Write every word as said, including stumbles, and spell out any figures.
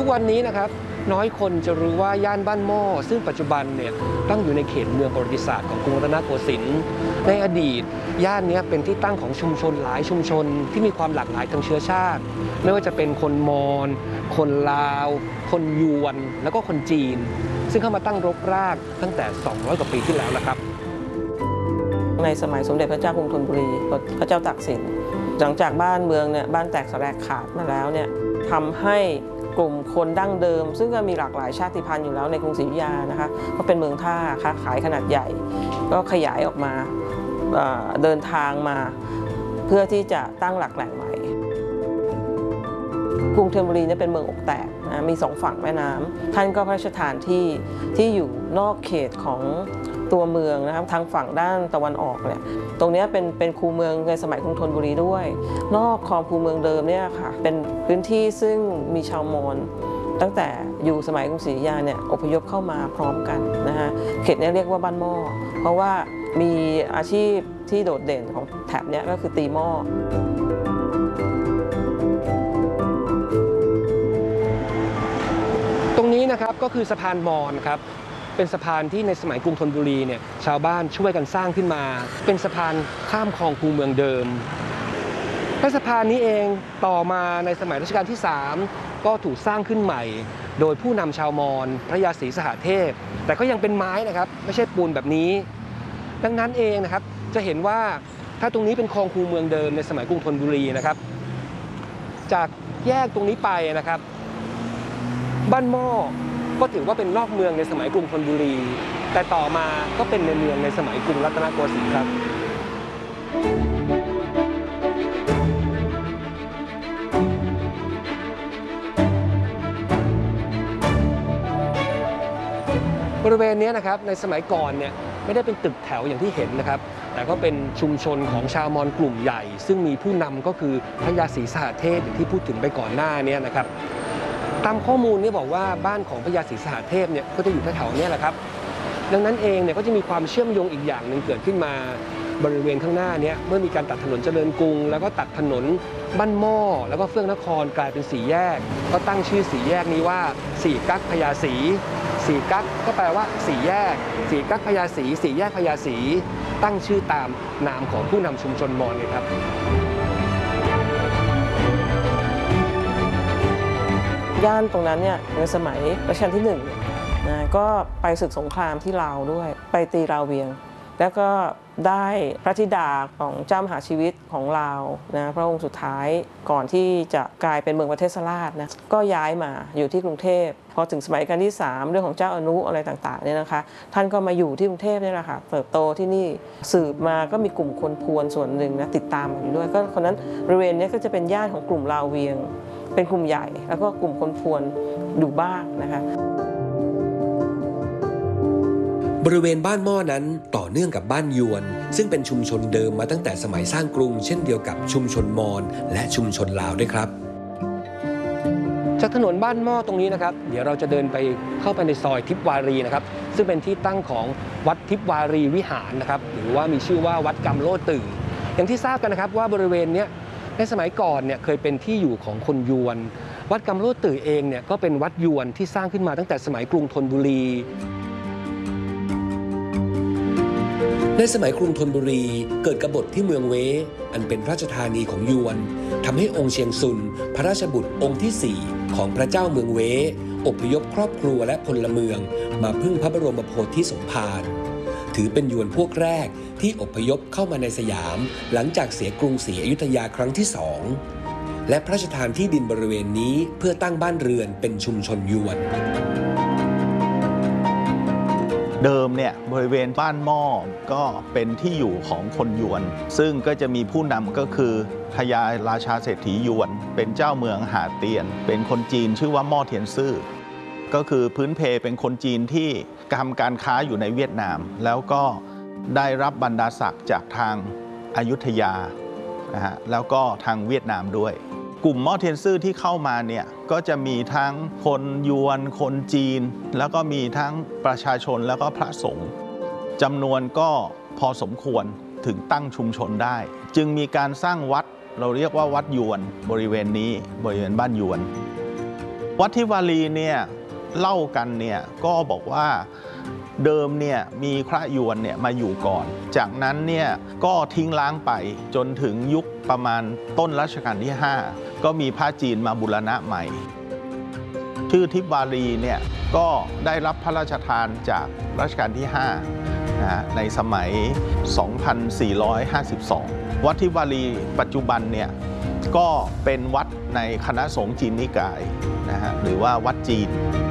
วันนี้นะครับน้อยคนจะรู้ว่าย่านบ้านหม้อซึ่งปัจจุบันเนี่ยตั้งอยู่ในเขตเมืองประวัติศาสตร์ของกรุงรัตนโกสินทร์ในอดีตย่านนี้เป็นที่ตั้งของชุมชนหลายชุมชนที่มีความหลากหลายทางเชื้อชาติไม่ว่าจะเป็นคนมอญคนลาวคนยวนแล้วก็คนจีนซึ่งเข้ามาตั้งรกรากตั้งแต่สองร้อยกว่าปีที่แล้วนะครับในสมัยสมเด็จพระเจ้ากรุงธนบุรีพระเจ้าตากสินหลังจากบ้านเมืองเนี่ยบ้านแตกสลายขาดมาแล้วเนี่ยทำให้กลุ่มคนดั้งเดิมซึ่งก็มีหลากหลายชาติพันธุ์อยู่แล้วในกรุงศรีอยุธยานะคะก็เป็นเมืองท่าค้าขายขนาดใหญ่ก็ขยายออกมาเดินทางมาเพื่อที่จะตั้งหลักแหล่งใหม่กรุงธนบุรีเนี่ยเป็นเมืองอกแตกนะมีสองฝั่งแม่น้ำท่านก็พระราชทานที่ที่อยู่นอกเขตของตัวเมืองนะครับทางฝั่งด้านตะวันออกเนี่ยตรงนี้เป็นเป็นคูเมืองในสมัยกรุงธนบุรีด้วยนอกคลองคูเมืองเดิมเนี่ยค่ะเป็นพื้นที่ซึ่งมีชาวมอญตั้งแต่อยู่สมัยกรุงศรีอยุธยาเนี่ยอพยพเข้ามาพร้อมกันนะฮะเขตนี้เรียกว่าบ้านหม้อเพราะว่ามีอาชีพที่โดดเด่นของแถบนี้ก็คือตีหม้อตรงนี้นะครับก็คือสะพานมอญครับเป็นสะพานที่ในสมัยกรุงธนบุรีเนี่ยชาวบ้านช่วยกันสร้างขึ้นมาเป็นสะพานข้ามคลองคูเมืองเดิมและสะพานนี้เองต่อมาในสมัยรัชกาลที่สามก็ถูกสร้างขึ้นใหม่โดยผู้นำชาวมอญพระยาศรีสหเทพแต่ก็ยังเป็นไม้นะครับไม่ใช่ปูนแบบนี้ดังนั้นเองนะครับจะเห็นว่าถ้าตรงนี้เป็นคลองคูเมืองเดิมในสมัยกรุงธนบุรีนะครับจากแยกตรงนี้ไปนะครับบ้านหม้อก็ถือว่าเป็นนอกเมืองในสมัยกรุงธนบุรีแต่ต่อมาก็เป็นในเมืองในสมัยกรุงรัตนโกสินทร์ครับบริเวณนี้นะครับในสมัยก่อนเนี่ยไม่ได้เป็นตึกแถวอย่างที่เห็นนะครับแต่ก็เป็นชุมชนของชาวมอญกลุ่มใหญ่ซึ่งมีผู้นำก็คือพระยาศรีสหเทพอย่างที่พูดถึงไปก่อนหน้านี้นะครับตามข้อมูลนี่บอกว่าบ้านของพระยาศรีสหเทพเนี่ยก็จะอยู่แถวๆนี้แหละครับดังนั้นเองเนี่ยก็จะมีความเชื่อมโยงอีกอย่างหนึ่งเกิดขึ้นมาบริเวณข้างหน้านี้เมื่อมีการตัดถนนเจริญกรุงแล้วก็ตัดถนนบ้านหม้อแล้วก็เฟื่องนครกลายเป็นสี่แยกก็ตั้งชื่อสี่แยกนี้ว่าสี่กั๊กพญาศรีสี่กั๊กก็แปลว่าสี่แยกสี่กั๊กพญาศรีสี่แยกพญาศรีตั้งชื่อตามนามของผู้นำชุมชนมอญเลยครับย่านตรงนั้นเนี่ยในสมัยรัชกาลที่หนึ่งนะก็ไปศึกสงครามที่ลาวด้วยไปตีลาวเวียงแล้วก็ได้พระธิดาของเจ้ามหาชีวิตของลาวนะพระองค์สุดท้ายก่อนที่จะกลายเป็นเมืองประเทศราชนะก็ย้ายมาอยู่ที่กรุงเทพพอถึงสมัยรัชกาลที่สามเรื่องของเจ้าอนุอะไรต่างๆเนี่ยนะคะท่านก็มาอยู่ที่กรุงเทพนี่แหละค่ะเติบโตที่นี่สืบมาก็มีกลุ่มคนพวนส่วนหนึ่งนะติดตามอยู่ด้วยก็คนนั้นบริเวณนี้ก็จะเป็นย่านของกลุ่มลาวเวียงเป็นกลุ่มใหญ่แล้วก็กลุ่มคนพวนอยู่บ้างนะคะบริเวณบ้านหม้อนั้นต่อเนื่องกับบ้านยวนซึ่งเป็นชุมชนเดิมมาตั้งแต่สมัยสร้างกรุงเช่นเดียวกับชุมชนมอญและชุมชนลาวด้วยครับจากถนนบ้านหม้อตรงนี้นะครับเดี๋ยวเราจะเดินไปเข้าไปในซอยทิพวารีนะครับซึ่งเป็นที่ตั้งของวัดทิพวารีวิหารนะครับหรือว่ามีชื่อว่าวัดกำโลตื่ออย่างที่ทราบกันนะครับว่าบริเวณนี้ในสมัยก่อนเนี่ยเคยเป็นที่อยู่ของคนยวนวัดกำโลตื่อเองเนี่ยก็เป็นวัดยวนที่สร้างขึ้นมาตั้งแต่สมัยกรุงธนบุรีในสมัยกรุงธนบุรีเกิดกบฏที่เมืองเวอันเป็นพระราชธานีของยวนทำให้องค์เชียงซุนพระราชบุตรองค์ที่สี่ของพระเจ้าเมืองเวอพยพครอบครัวและพลเมืองมาพึ่งพระบรมโพธิสมภารถือเป็นยวนพวกแรกที่อพยพเข้ามาในสยามหลังจากเสียกรุงศรีอยุธยาครั้งที่สองและพระราชทานที่ดินบริเวณนี้เพื่อตั้งบ้านเรือนเป็นชุมชนยวนเดิมเนี่ยบริเวณบ้านหม้อก็เป็นที่อยู่ของคนยวนซึ่งก็จะมีผู้นำก็คือพญาราชาเศรษฐียวนเป็นเจ้าเมืองหาเตียนเป็นคนจีนชื่อว่าหม้อเทียนซื่อก็คือพื้นเพเป็นคนจีนที่ทำการค้าอยู่ในเวียดนามแล้วก็ได้รับบรรดาศักดิ์จากทางอยุธยานะฮะแล้วก็ทางเวียดนามด้วยกลุ่มหม้อเทียนซื่อที่เข้ามาเนี่ยก็จะมีทั้งคนยวนคนจีนแล้วก็มีทั้งประชาชนแล้วก็พระสงฆ์จำนวนก็พอสมควรถึงตั้งชุมชนได้จึงมีการสร้างวัดเราเรียกว่าวัดยวนบริเวณนี้บริเวณบ้านยวนวัดทิวารีเนี่ยเล่ากันเนี่ยก็บอกว่าเดิมเนี่ยมีพระยวนเนี่ยมาอยู่ก่อนจากนั้นเนี่ยก็ทิ้งล้างไปจนถึงยุคประมาณต้นรัชกาลที่ห้าก็มีพระจีนมาบูรณะใหม่ชื่อทิวารีเนี่ยก็ได้รับพระราชทานจากรัชกาลที่ห้านะในสมัย สองพันสี่ร้อยห้าสิบสอง วัดทิวารีปัจจุบันเนี่ยก็เป็นวัดในคณะสงฆ์จีนนิกายนะฮะหรือว่าวัดจีน